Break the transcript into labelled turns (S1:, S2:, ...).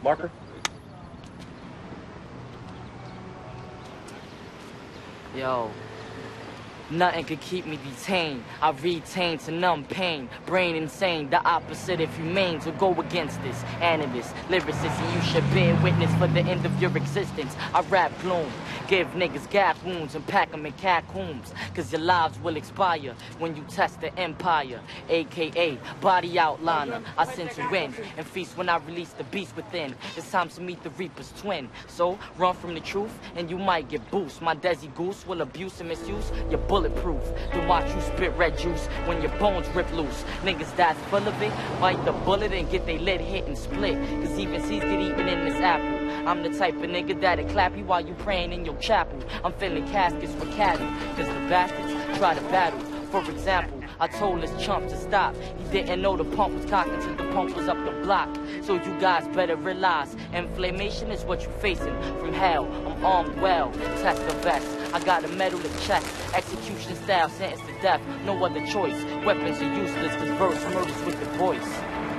S1: Marker?
S2: Yo. Nothing could keep me detained. I retain to numb pain. Brain insane, the opposite if humane. So go against this animist, lyricist, and you should bear witness for the end of your existence. I rap gloom, give niggas gap wounds and pack them in catacombs. Cause your lives will expire when you test the empire. AKA body outliner. I send you in and feast when I release the beast within. It's time to meet the Reaper's twin. So run from the truth and you might get boost. My Desi Goose will abuse and misuse your bulletproof. Then watch you spit red juice when your bones rip loose. Niggas that's full of it, bite the bullet and get they lid hit and split. Cause even seeds get eaten in this apple. I'm the type of nigga that'll clap you while you praying in your chapel. I'm filling caskets for cattle, cause the bastards try to battle. For example, I told this chump to stop. He didn't know the pump was cocked until the pump was up the block. So you guys better realize, inflammation is what you're facing from hell. I'm armed well, test the best. I got a medal to chest, execution style, sentence to death, no other choice. Weapons are useless, cause verse murders with the voice.